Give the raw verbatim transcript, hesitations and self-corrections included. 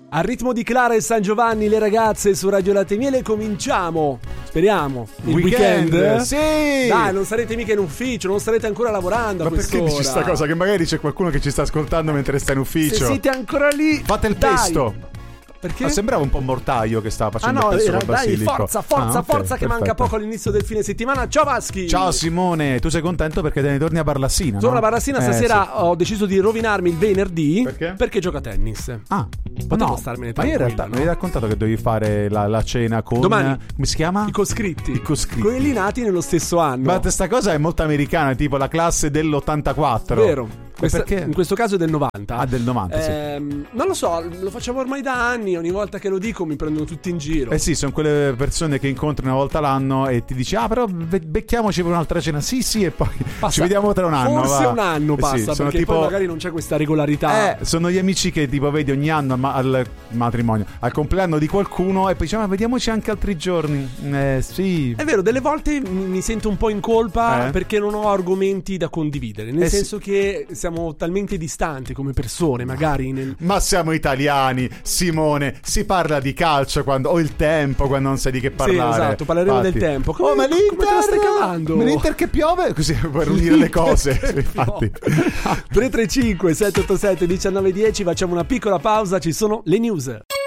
Al ritmo di Clara e San Giovanni, le ragazze su Radio Latte e Miele, cominciamo. Speriamo. Il weekend. weekend. Sì. Dai, non sarete mica in ufficio, non starete ancora lavorando. Ma a perché quest'ora. dici sta cosa? Che magari c'è qualcuno che ci sta ascoltando mentre sta in ufficio. Se siete ancora lì, fate il dai. pesto. Perché? Ma sembrava un po' Mortaio che stava facendo Ah no, il pesto era, col dai, basilico. forza, forza, Ah, ok, forza, che perfetto. manca poco all'inizio del fine settimana. Ciao Vaschi. Ciao Simone, tu sei contento perché te ne torni a Barlassina? Sono no? a Barlassina, Eh, stasera sì. ho deciso di rovinarmi il venerdì. Perché? Perché gioca a tennis. Ah, Potevo no, starmene ma io in tranquillo, realtà no? mi hai raccontato che dovevi fare la, la cena con Domani. come si chiama? I coscritti. I coscritti. Quelli nati nello stesso anno. Ma questa cosa è molto americana, tipo la classe dell'ottantaquattro. Vero. Questa, perché? In questo caso è del novanta. Ah, del novanta, sì. Ehm, non lo so, lo facciamo ormai da anni. Ogni volta che lo dico mi prendono tutti in giro. Eh sì, sono quelle persone che incontri una volta l'anno e ti dici: ah, però be- becchiamoci per un'altra cena. Sì, sì, e poi Passa ci vediamo tra un anno. Forse va. un anno Eh sì, passa, sono perché tipo... poi magari non c'è questa regolarità. Eh, sono gli amici che tipo vedi ogni anno al, ma- al matrimonio, al compleanno di qualcuno e poi dici: ma vediamoci anche altri giorni. Eh sì. È vero, delle volte mi, mi sento un po' in colpa Eh? perché non ho argomenti da condividere. Nel Eh sì. senso che siamo talmente distanti come persone, magari nel... Ma siamo italiani, Simone. Si parla di calcio quando ho il tempo, quando non sai di che parlare. Sì, esatto, parleremo Infatti. del tempo. Come, oh, ma come l'Inter te la stai cavando? Ma l'Inter che piove? Così per unire le cose. Infatti. tre tre cinque sette otto sette uno nove uno zero, facciamo una piccola pausa, ci sono le news.